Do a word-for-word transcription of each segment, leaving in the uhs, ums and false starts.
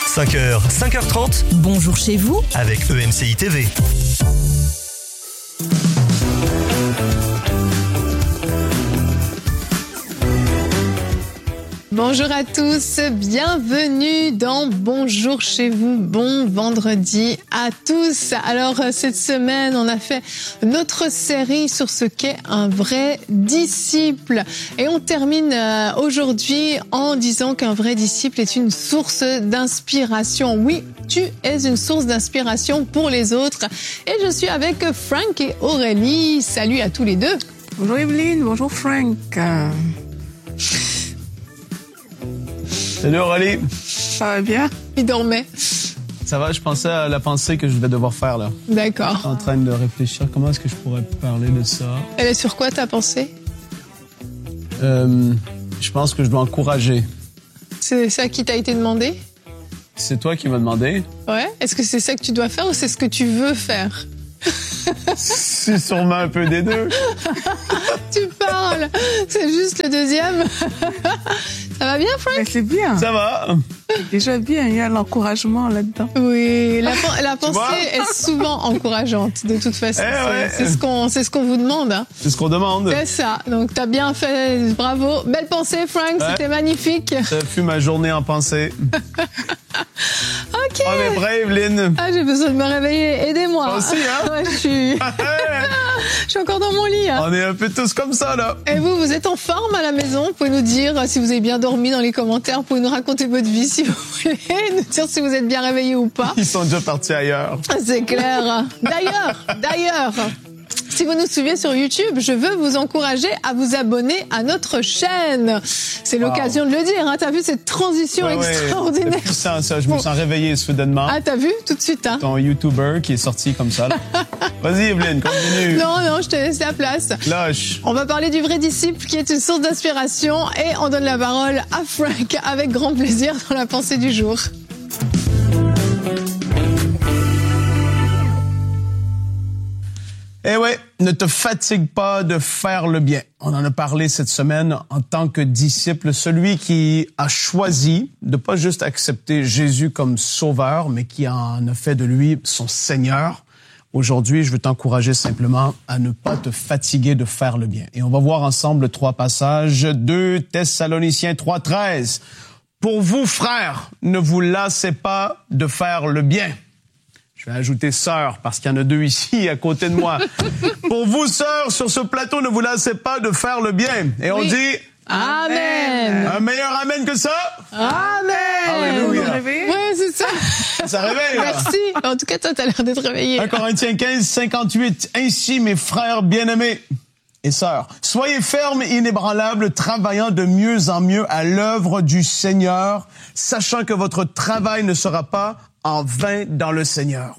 cinq heures, cinq heures trente. Bonjour chez vous avec E M C I T V. Bonjour à tous, bienvenue dans Bonjour chez vous, bon vendredi à tous. Alors cette semaine, on a fait notre série sur ce qu'est un vrai disciple. Et on termine aujourd'hui en disant qu'un vrai disciple est une source d'inspiration. Oui, tu es une source d'inspiration pour les autres. Et je suis avec Frank et Aurélie. Salut à tous les deux. Bonjour Evelyne, bonjour Frank. Salut Aurélie. Ça va bien? Il dormait. Ça va, je pensais à la pensée que je vais devoir faire là. D'accord. Je suis en train de réfléchir, comment est-ce que je pourrais parler de ça? Elle est sur quoi ta pensée? Euh, je pense que je dois encourager. C'est ça qui t'a été demandé? C'est toi qui m'as demandé? Ouais. Est-ce que c'est ça que tu dois faire ou c'est ce que tu veux faire? C'est sûrement un peu des deux. Tu parles. C'est juste le deuxième. Ça va bien, Frank? Mais c'est bien. Ça va. Déjà bien, il y a l'encouragement là-dedans. Oui, la, la pensée est souvent encourageante, de toute façon. Eh ouais. C'est ce qu'on, c'est ce qu'on vous demande. Hein. C'est ce qu'on demande. C'est ça. Donc, t'as bien fait. Bravo. Belle pensée, Frank. Ouais. C'était magnifique. Ça fut ma journée en pensée. OK. On est prêts, Evelyne? Ah, j'ai besoin de me réveiller. Aidez-moi. Moi aussi, hein? Ouais, je suis... je suis encore dans mon lit. Hein. On est un peu tous comme ça, là. Et vous, vous êtes en forme à la maison? Vous pouvez nous dire si vous avez bien dormi dans les commentaires. Vous pouvez nous raconter votre vie si vous voulez. Nous dire si vous êtes bien réveillés ou pas. Ils sont déjà partis ailleurs. C'est clair. D'ailleurs, d'ailleurs... Si vous nous suivez sur YouTube, je veux vous encourager à vous abonner à notre chaîne. C'est wow. L'occasion de le dire. Hein. T'as vu cette transition ouais, extraordinaire? Ouais. C'est ça. Je me sens réveillé soudainement. Ah, t'as vu? Tout de suite. Hein. Ton YouTuber qui est sorti comme ça. Vas-y, Evelyne, continue. Non, non, je te laisse la place. Lâche. On va parler du vrai disciple qui est une source d'inspiration et on donne la parole à Frank avec grand plaisir dans la pensée du jour. Eh ouais, ne te fatigue pas de faire le bien. On en a parlé cette semaine en tant que disciple, celui qui a choisi de pas juste accepter Jésus comme sauveur, mais qui en a fait de lui son Seigneur. Aujourd'hui, je veux t'encourager simplement à ne pas te fatiguer de faire le bien. Et on va voir ensemble trois passages. deux Thessaloniciens trois treize. Pour vous, frères, ne vous lassez pas de faire le bien. Je vais ajouter sœur, parce qu'il y en a deux ici à côté de moi. Pour vous, sœurs, sur ce plateau, ne vous lassez pas de faire le bien. Et on oui. dit... Amen. Un meilleur amen que ça? Amen. Alléluia. Oui, c'est ça. Ça réveille, là. Merci. En tout cas, toi, t'as l'air d'être réveillé. un Corinthiens quinze, cinquante-huit. Ainsi, mes frères bien-aimés et sœurs, soyez fermes et inébranlables, travaillant de mieux en mieux à l'œuvre du Seigneur, sachant que votre travail ne sera pas en vain dans le Seigneur.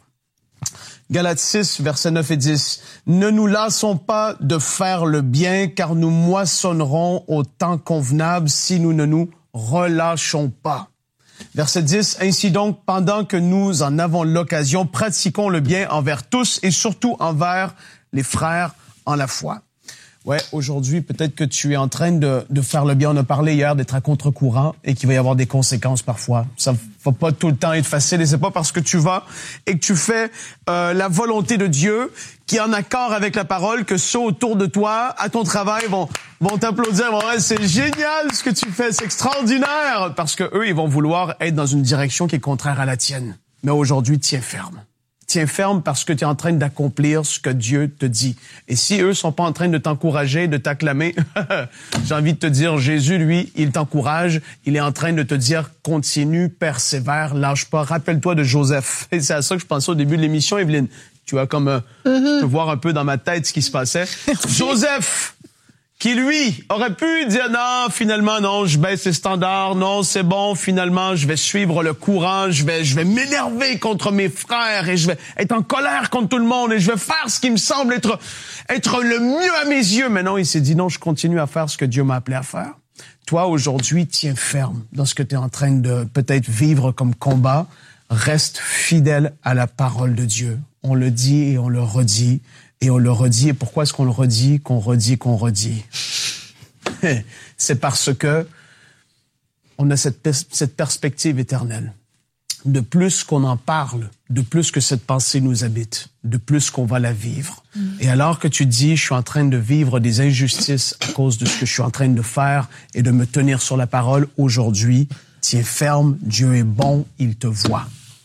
Galates six, versets neuf et dix. Ne nous lassons pas de faire le bien, car nous moissonnerons au temps convenable si nous ne nous relâchons pas. Verset dix. Ainsi donc, pendant que nous en avons l'occasion, pratiquons le bien envers tous et surtout envers les frères en la foi. Ouais, aujourd'hui, peut-être que tu es en train de, de faire le bien. On a parlé hier d'être à contre-courant et qu'il va y avoir des conséquences parfois. Ça va pas tout le temps être facile et c'est pas parce que tu vas et que tu fais euh, la volonté de Dieu qui est en accord avec la parole que ceux autour de toi, à ton travail, vont vont t'applaudir. Vont dire, c'est génial ce que tu fais, c'est extraordinaire, parce que eux, ils vont vouloir être dans une direction qui est contraire à la tienne. Mais aujourd'hui, tiens ferme. Tiens ferme parce que tu es en train d'accomplir ce que Dieu te dit. Et si eux sont pas en train de t'encourager, de t'acclamer, j'ai envie de te dire, Jésus, lui, il t'encourage. Il est en train de te dire, continue, persévère, lâche pas. Rappelle-toi de Joseph. Et c'est à ça que je pensais au début de l'émission, Evelyne. Tu vas comme, euh, mm-hmm. tu peux voir un peu dans ma tête ce qui se passait. Joseph, qui lui aurait pu dire non, finalement non, je baisse les standards, non, c'est bon, finalement je vais suivre le courant, je vais je vais m'énerver contre mes frères et je vais être en colère contre tout le monde et je vais faire ce qui me semble être être le mieux à mes yeux. Mais non, il s'est dit non, je continue à faire ce que Dieu m'a appelé à faire. Toi aujourd'hui, tiens ferme dans ce que tu es en train de peut-être vivre comme combat, reste fidèle à la parole de Dieu. On le dit et on le redit. Et on le redit. Et pourquoi est-ce qu'on le redit, qu'on redit, qu'on redit? C'est parce que on a cette, pers- cette perspective éternelle. de plus qu'on en parle, de plus que cette pensée nous habite, de plus qu'on va la vivre. Mm. Et alors que tu dis, je suis en train de vivre des injustices à cause de ce que je suis en train de faire et de me tenir sur la parole aujourd'hui, tiens ferme, Dieu est bon, il te voit.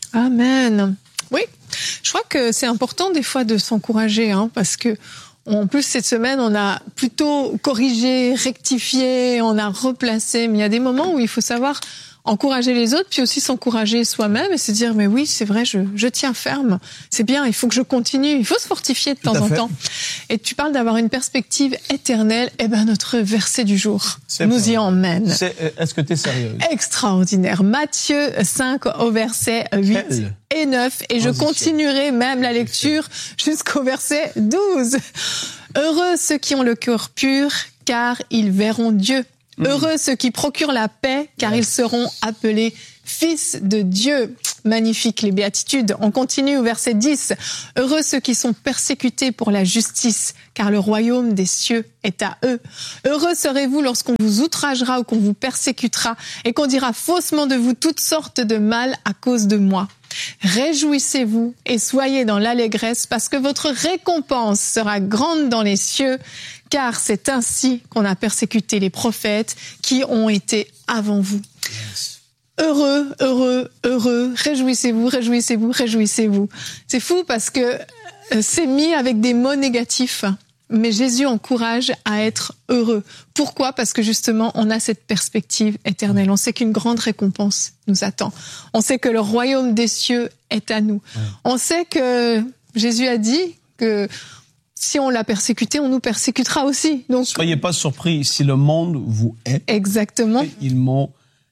Amen. Oui, je crois que c'est important des fois de s'encourager, hein, parce que en plus cette semaine, on a plutôt corrigé, rectifié, on a replacé, mais il y a des moments où il faut savoir encourager les autres, puis aussi s'encourager soi-même et se dire, mais oui, c'est vrai, je, je tiens ferme. C'est bien, il faut que je continue. Il faut se fortifier de temps en temps. Et tu parles d'avoir une perspective éternelle. Eh ben, notre verset du jour nous y emmène. C'est, est-ce que tu es sérieuse? Extraordinaire. Matthieu cinq au verset huit Quelle et neuf. Et je continuerai même la lecture jusqu'au verset douze. Heureux ceux qui ont le cœur pur, car ils verront Dieu. Heureux ceux qui procurent la paix, car ils seront appelés fils de Dieu. Magnifique, les béatitudes. On continue au verset dix. Heureux ceux qui sont persécutés pour la justice, car le royaume des cieux est à eux. Heureux serez-vous lorsqu'on vous outragera ou qu'on vous persécutera et qu'on dira faussement de vous toutes sortes de mal à cause de moi. Réjouissez-vous et soyez dans l'allégresse parce que votre récompense sera grande dans les cieux, car c'est ainsi qu'on a persécuté les prophètes qui ont été avant vous. Yes. Heureux, heureux, heureux, réjouissez-vous, réjouissez-vous, réjouissez-vous. C'est fou parce que c'est mis avec des mots négatifs, mais Jésus encourage à être heureux. Pourquoi? Parce que justement, on a cette perspective éternelle. On sait qu'une grande récompense nous attend. On sait que le royaume des cieux est à nous. Ouais. On sait que Jésus a dit que si on l'a persécuté, on nous persécutera aussi. Donc, soyez pas surpris si le monde vous hait. Exactement. Ils m'ont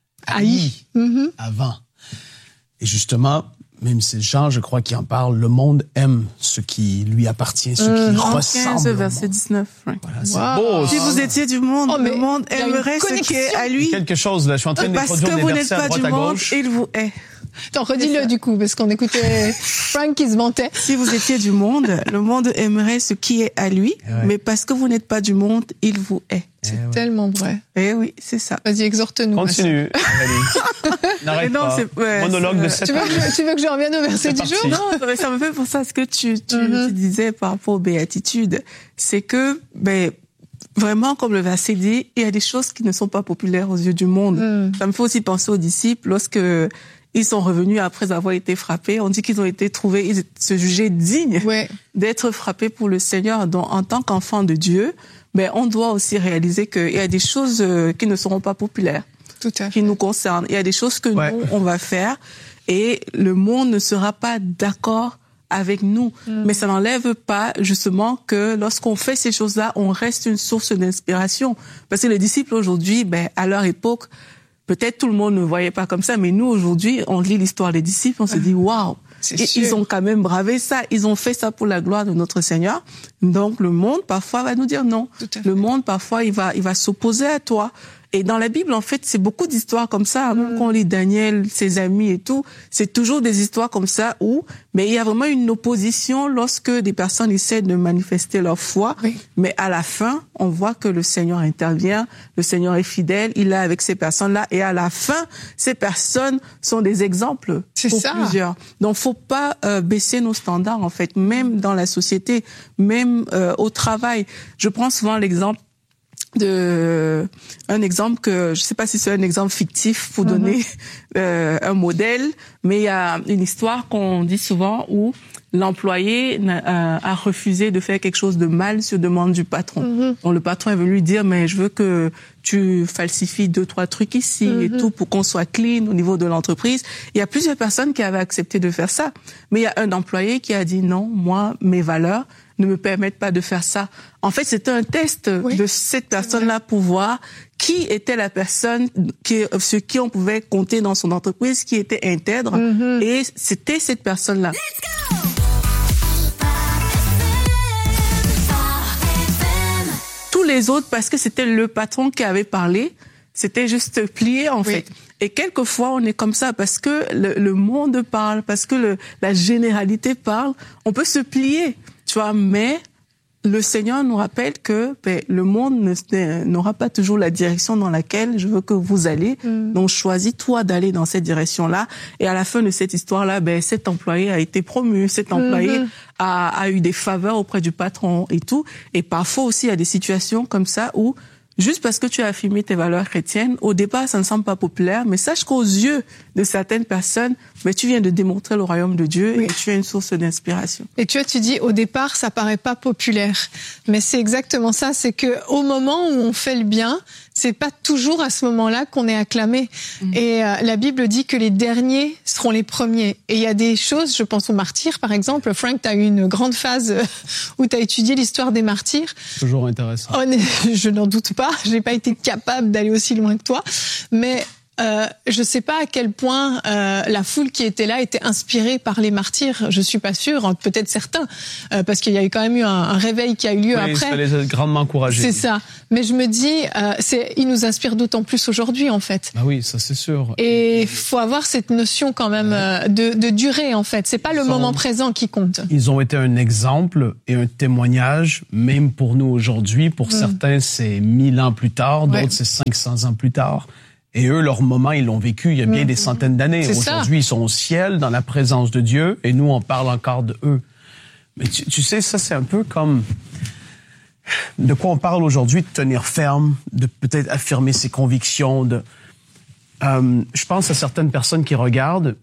haï mm-hmm. avant. Et justement, même c'est Jean, je crois, qui en parle, le monde aime ce qui lui appartient, ce mmh. qui ressemble. quinze, verset dix-neuf. Ouais. Voilà, c'est wow. beau. Si vous étiez du monde, oh, le monde aimerait ce qui est à lui. Quelque chose, là, je suis en train de produire des versets à droite à gauche. Il vous hait. Attends, redis-le du coup, parce qu'on écoutait Frank qui se vantait. Si vous étiez du monde, le monde aimerait ce qui est à lui, ouais. mais parce que vous n'êtes pas du monde, il vous hait. C'est eh tellement vrai. Eh oui, c'est ça. Vas-y, exhorte-nous. Continue. N'arrête non, pas. C'est, ouais, Monologue de sept minutes. Tu, tu veux que je revienne au verset du jour? Non, mais ça me fait pour ça ce que tu, tu, mm-hmm. tu disais par rapport aux béatitudes. C'est que, ben, vraiment, comme le verset dit, il y a des choses qui ne sont pas populaires aux yeux du monde. Mm. Ça me fait aussi penser aux disciples lorsque ils sont revenus après avoir été frappés. On dit qu'ils ont été trouvés, ils se jugeaient dignes ouais. d'être frappés pour le Seigneur. Donc, en tant qu'enfant de Dieu, ben, on doit aussi réaliser qu'il y a des choses qui ne seront pas populaires, Tout à fait. qui nous concernent. Il y a des choses que ouais. nous, on va faire et le monde ne sera pas d'accord avec nous. Mm. Mais ça n'enlève pas, justement, que lorsqu'on fait ces choses-là, on reste une source d'inspiration. Parce que les disciples aujourd'hui, ben, à leur époque, peut-être tout le monde ne voyait pas comme ça, mais nous, aujourd'hui, on lit l'histoire des disciples, on se dit, waouh! Ils ont quand même bravé ça, ils ont fait ça pour la gloire de notre Seigneur. Donc, le monde, parfois, va nous dire non. Le monde, parfois, il va, il va s'opposer à toi. Et dans la Bible, en fait, c'est beaucoup d'histoires comme ça. Même mm. quand on lit Daniel, ses amis et tout, c'est toujours des histoires comme ça où, mais il y a vraiment une opposition lorsque des personnes essaient de manifester leur foi. Oui. Mais à la fin, on voit que le Seigneur intervient, le Seigneur est fidèle, il est avec ces personnes-là. Et à la fin, ces personnes sont des exemples c'est pour ça. plusieurs. Donc, faut pas euh, baisser nos standards, en fait, même dans la société, même euh, au travail. Je prends souvent l'exemple de un exemple que je sais pas si c'est un exemple fictif pour donner mm-hmm. euh, un modèle, mais il y a une histoire qu'on dit souvent où l'employé a, a refusé de faire quelque chose de mal sur demande du patron. Mm-hmm. Donc le patron est venu lui dire mais je veux que tu falsifies deux trois trucs ici mm-hmm. et tout pour qu'on soit clean au niveau de l'entreprise. Il y a plusieurs personnes qui avaient accepté de faire ça, mais il y a un employé qui a dit non, moi mes valeurs ne me permettent pas de faire ça. En fait, c'était un test oui, de cette personne-là pour voir qui était la personne qui, sur qui on pouvait compter dans son entreprise, qui était intègre, mm-hmm. et c'était cette personne-là. Tous les autres, parce que c'était le patron qui avait parlé, c'était juste plié en oui. fait. Et quelquefois, on est comme ça parce que le, le monde parle, parce que le, la généralité parle. On peut se plier, tu vois, mais le Seigneur nous rappelle que ben, le monde ne, n'aura pas toujours la direction dans laquelle je veux que vous allez. Mm. Donc, choisis-toi d'aller dans cette direction-là. Et à la fin de cette histoire-là, ben, cet employé a été promu, cet employé mm-hmm. a, a eu des faveurs auprès du patron et tout. Et parfois aussi, il y a des situations comme ça où juste parce que tu as affirmé tes valeurs chrétiennes, au départ, ça ne semble pas populaire, mais sache qu'aux yeux de certaines personnes, mais tu viens de démontrer le royaume de Dieu oui. et tu es une source d'inspiration. Et tu vois, tu dis, au départ, ça paraît pas populaire. Mais c'est exactement ça, c'est que au moment où on fait le bien, c'est pas toujours à ce moment-là qu'on est acclamé. Mmh. Et euh, la Bible dit que les derniers seront les premiers. Et il y a des choses, je pense aux martyrs, par exemple. Frank, tu as eu une grande phase où tu as étudié l'histoire des martyrs. Toujours intéressant. Oh, je n'en doute pas. J'ai pas été capable d'aller aussi loin que toi. Mais Euh, je sais pas à quel point euh, la foule qui était là était inspirée par les martyrs. Je suis pas sûre, peut-être certains, euh, parce qu'il y a eu quand même eu un, un réveil qui a eu lieu oui, après. Ça les a grandement encouragés. C'est ça. Mais je me dis, euh, c'est, ils nous inspirent d'autant plus aujourd'hui, en fait. Ah oui, ça c'est sûr. Et faut avoir cette notion quand même euh, de, de durée, en fait. C'est pas ils le sont, moment présent qui compte. Ils ont été un exemple et un témoignage, même pour nous aujourd'hui. Pour mmh. certains, c'est mille ans plus tard, d'autres ouais. c'est cinq cents ans plus tard. Et eux, leur moment, ils l'ont vécu il y a bien mmh. des centaines d'années. C'est Aujourd'hui, ça. Ils sont au ciel, dans la présence de Dieu, et nous, on parle encore de eux. Mais tu, tu sais, ça, c'est un peu comme... De quoi on parle aujourd'hui, de tenir ferme, de peut-être affirmer ses convictions. De, euh, je pense à certaines personnes qui regardent,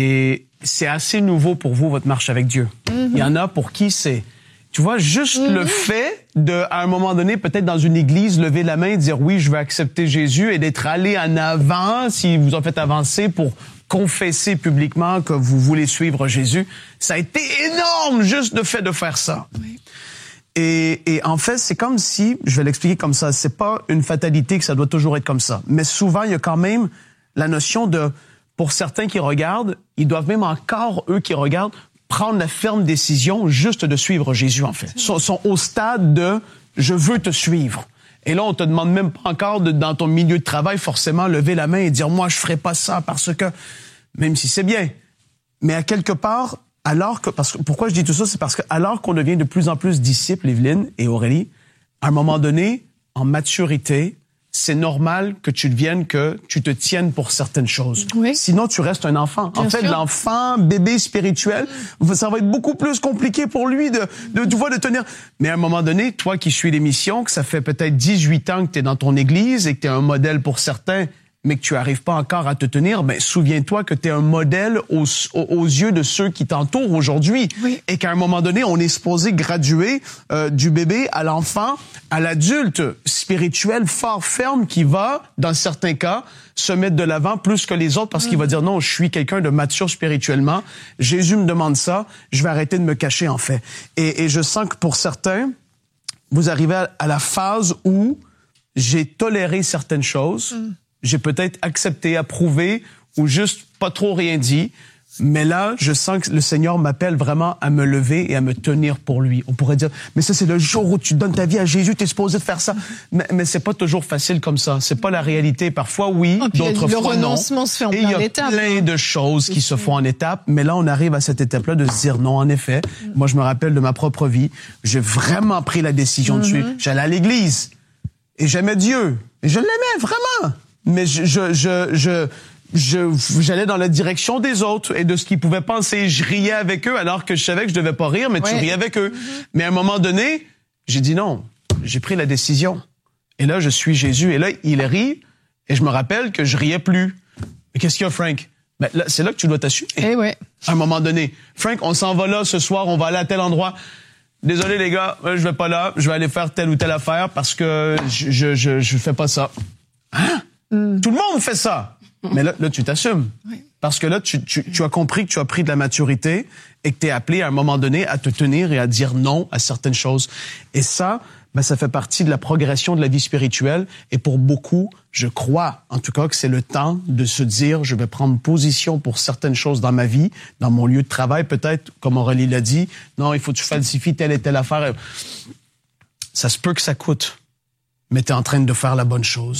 et c'est assez nouveau pour vous, votre marche avec Dieu. Mmh. Il y en a pour qui c'est... Tu vois, juste mmh. le fait de, à un moment donné, peut-être dans une église, lever la main et dire oui, je veux accepter Jésus et d'être allé en avant, si vous en faites avancer pour confesser publiquement que vous voulez suivre Jésus. Ça a été énorme, juste le fait de faire ça. Oui. Et, et en fait, c'est comme si, je vais l'expliquer comme ça, c'est pas une fatalité que ça doit toujours être comme ça. Mais souvent, il y a quand même la notion de, pour certains qui regardent, ils doivent même encore, eux qui regardent, prendre la ferme décision juste de suivre Jésus, en fait. Ils sont, sont au stade de « je veux te suivre ». Et là, on te demande même pas encore, de, dans ton milieu de travail, forcément, lever la main et dire « moi, je ferai pas ça parce que… » Même si c'est bien. Mais à quelque part, alors que… parce que pourquoi je dis tout ça? C'est parce que alors qu'on devient de plus en plus disciples, Evelyne et Aurélie, à un moment donné, en maturité, c'est normal que tu deviennes, que tu te tiennes pour certaines choses. Oui. Sinon, tu restes un enfant. Bien en fait, sûr. L'enfant, bébé spirituel, ça va être beaucoup plus compliqué pour lui de, de, de, de, de tenir. Mais à un moment donné, toi qui suis l'émission, que ça fait peut-être dix-huit ans que tu es dans ton église et que tu es un modèle pour certains, mais que tu arrives pas encore à te tenir, ben souviens-toi que tu es un modèle aux, aux, aux yeux de ceux qui t'entourent aujourd'hui. Oui. Et qu'à un moment donné, on est supposé graduer euh, du bébé à l'enfant, à l'adulte spirituel fort ferme qui va, dans certains cas, se mettre de l'avant plus que les autres parce mmh. qu'il va dire non, je suis quelqu'un de mature spirituellement. Jésus me demande ça, je vais arrêter de me cacher en fait. Et, et je sens que pour certains, vous arrivez à, à la phase où j'ai toléré certaines choses. Mmh. J'ai peut-être accepté, approuvé ou juste pas trop rien dit. Mais là, je sens que le Seigneur m'appelle vraiment à me lever et à me tenir pour lui. On pourrait dire, mais ça, c'est le jour où tu donnes ta vie à Jésus, tu es supposé de faire ça. Mais, mais c'est pas toujours facile comme ça. C'est pas la réalité. Parfois, oui, oh, d'autres fois, non. Se fait en et il y a étapes, plein hein. de choses qui se font en étapes. Mais là, on arrive à cette étape-là de se dire, non, en effet, mm. moi, je me rappelle de ma propre vie. J'ai vraiment pris la décision mm-hmm. de suivre. J'allais à l'église et j'aimais Dieu. Et je l'aimais vraiment. Mais je, je, je, je, je, j'allais dans la direction des autres et de ce qu'ils pouvaient penser. Je riais avec eux alors que je savais que je devais pas rire, mais ouais. tu riais avec eux. Mm-hmm. Mais à un moment donné, j'ai dit non. J'ai pris la décision. Et là, je suis Jésus. Et là, il rit. Et je me rappelle que je riais plus. Mais qu'est-ce qu'il y a, Frank? Ben, là, c'est là que tu dois t'assumer. Eh ouais. À un moment donné. Frank, on s'en va là ce soir, on va aller à tel endroit. Désolé, les gars, je vais pas là. Je vais aller faire telle ou telle affaire parce que je, je, je, je fais pas ça. Hein? Mm. Tout le monde fait ça. Mais là, là tu t'assumes. Oui. Parce que là, tu, tu, tu as compris que tu as pris de la maturité et que tu es appelé à un moment donné à te tenir et à dire non à certaines choses. Et ça, ben, ça fait partie de la progression de la vie spirituelle. Et pour beaucoup, je crois, en tout cas, que c'est le temps de se dire, je vais prendre position pour certaines choses dans ma vie, dans mon lieu de travail, peut-être, comme Aurélie l'a dit. Non, il faut que tu falsifies telle et telle affaire. Ça se peut que ça coûte, mais tu es en train de faire la bonne chose.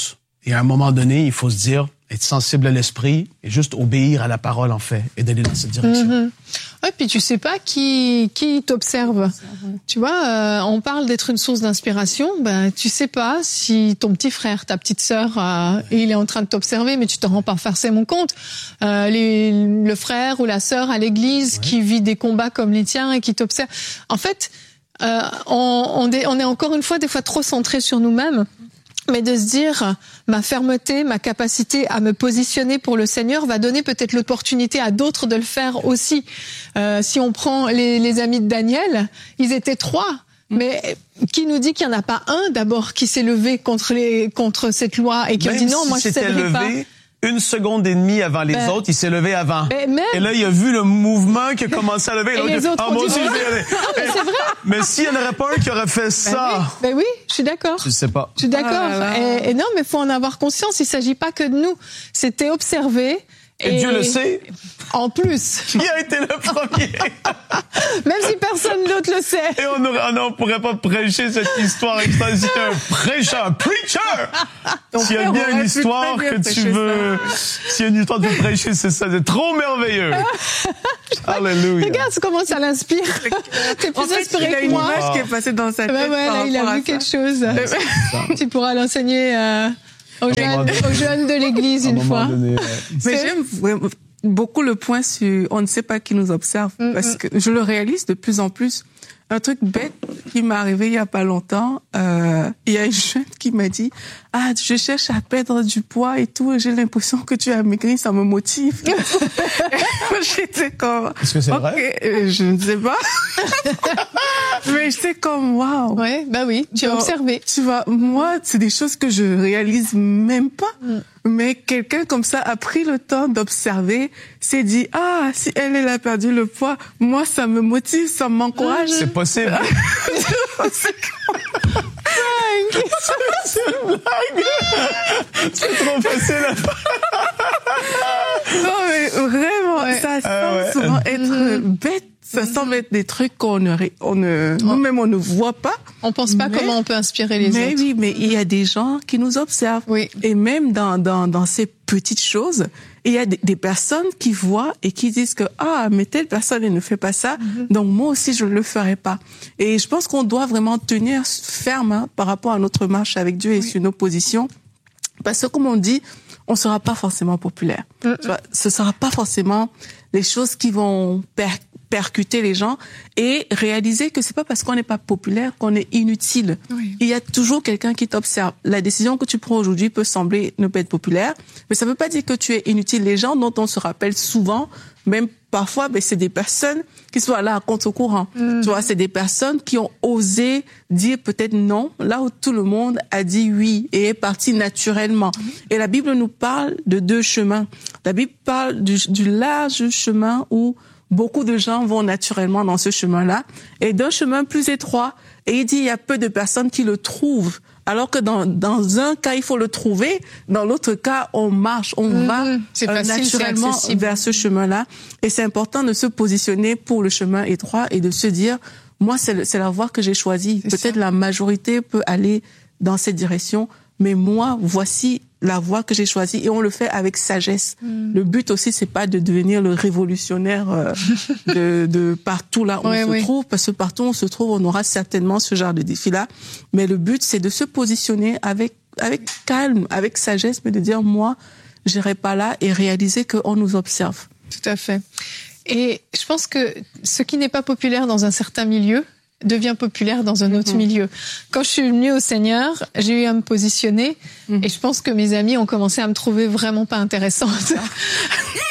Et à un moment donné, il faut se dire, être sensible à l'esprit et juste obéir à la parole, en fait, et d'aller dans cette direction. Mm-hmm. Ouais, puis tu sais pas qui qui t'observe. Tu vois, euh, on parle d'être une source d'inspiration. Ben, tu sais pas si ton petit frère, ta petite sœur, euh, il est en train de t'observer, mais tu te rends pas forcément compte. Euh, les, le frère ou la sœur à l'église ouais. qui vit des combats comme les tiens et qui t'observe. En fait, euh, on, on, est, on est encore une fois des fois trop centré sur nous-mêmes. Mais de se dire, ma fermeté, ma capacité à me positionner pour le Seigneur va donner peut-être l'opportunité à d'autres de le faire aussi. Euh, si on prend les, les amis de Daniel, ils étaient trois. Mais qui nous dit qu'il n'y en a pas un d'abord qui s'est levé contre les contre cette loi et qui Même a dit non, si moi je ne céderai pas. Une seconde et demie avant les ben, autres, il s'est levé avant. Ben même, et là, il a vu le mouvement qui a commencé à lever. Et, et les dit, autres ah, ont moi dit, aussi, ouais. je vais y aller. Non, mais c'est vrai. Mais s'il n'y en aurait pas un qui aurait fait Ben ça. oui, ben oui, je suis d'accord. Je sais pas. Je suis d'accord. Ah là là. Et, et non, mais faut en avoir conscience. Il s'agit pas que de nous. C'était observé. Et, et Dieu le sait. En plus. Qui a été le premier? Même si personne d'autre le sait. Et on ne pourrait pas prêcher cette histoire extra. Si tu es un prêcheur, un preacher. S'il y a bien une histoire que tu veux, s'il y a une histoire que tu veux prêcher, c'est ça. C'est trop merveilleux. Alléluia. Regarde comment ça l'inspire. T'es plus en fait, inspiré il a que une moi. image qui est passée dans sa tête. Ouais, ouais, là, il a vu quelque chose. Tu pourras l'enseigner euh, aux, jeunes, aux jeunes de l'église une fois. Donné, ouais. Mais j'aime vraiment beaucoup le point sur on ne sait pas qui nous observe, mm-hmm. parce que je le réalise de plus en plus. Un truc bête qui m'est arrivé il y a pas longtemps, euh, il y a une jeune qui m'a dit « Ah, je cherche à perdre du poids et tout, et j'ai l'impression que tu as maigri, ça me motive. » J'étais comme... Est-ce que c'est okay, vrai? euh, Je ne sais pas. Mais j'étais comme « Waouh !» Ouais, bah oui, tu as observé. Tu vois, moi, c'est des choses que je réalise même pas. Mm. Mais quelqu'un comme ça a pris le temps d'observer, s'est dit « Ah, si elle, elle a perdu le poids, moi, ça me motive, ça m'encourage. » C'est possible. C'est une blague. C'est trop facile à faire. Non, mais vraiment, ouais. ça semble euh, ouais. souvent être mmh. bête. Ça mmh. semble être des trucs qu'on ne, on ne, nous-mêmes, on ne voit pas. On pense pas mais, comment on peut inspirer les mais autres. Mais oui, mais il y a des gens qui nous observent. Oui. Et même dans, dans, dans ces petites choses, il y a des, des personnes qui voient et qui disent que, ah, mais telle personne, elle ne fait pas ça, mmh. donc moi aussi, je ne le ferai pas. Et je pense qu'on doit vraiment tenir ferme hein, par rapport à notre marche avec Dieu et oui. sur nos positions. Parce que, comme on dit, on ne sera pas forcément populaire. Mmh. Tu vois, ce ne sera pas forcément les choses qui vont per- percuter les gens et réaliser que c'est pas parce qu'on n'est pas populaire qu'on est inutile. Oui. Il y a toujours quelqu'un qui t'observe. La décision que tu prends aujourd'hui peut sembler ne pas être populaire, mais ça veut pas dire que tu es inutile. Les gens dont on se rappelle souvent, même parfois, ben, c'est des personnes qui sont là à contre-courant. Mmh. Tu vois, c'est des personnes qui ont osé dire peut-être non, là où tout le monde a dit oui et est parti naturellement. Mmh. Et la Bible nous parle de deux chemins. La Bible parle du, du large chemin où beaucoup de gens vont naturellement dans ce chemin-là, et d'un chemin plus étroit. Et il dit, il y a peu de personnes qui le trouvent. Alors que dans, dans un cas, il faut le trouver. Dans l'autre cas, on marche, on mmh, va c'est euh, facile, naturellement c'est vers ce chemin-là. Et c'est important de se positionner pour le chemin étroit et de se dire, moi, c'est, le, c'est la voie que j'ai choisie. C'est Peut-être ça. La majorité peut aller dans cette direction, mais moi, voici la voie que j'ai choisie, et on le fait avec sagesse. Mm. Le but aussi, c'est pas de devenir le révolutionnaire euh, de, de partout là où ouais, on se oui. trouve, parce que partout où on se trouve, on aura certainement ce genre de défi-là. Mais le but, c'est de se positionner avec avec calme, avec sagesse, mais de dire moi, j'irai pas là, et réaliser qu'on nous observe. Tout à fait. Et je pense que ce qui n'est pas populaire dans un certain milieu devient populaire dans un autre mmh. milieu. Quand je suis venue au Seigneur, j'ai eu à me positionner mmh. et je pense que mes amis ont commencé à me trouver vraiment pas intéressante.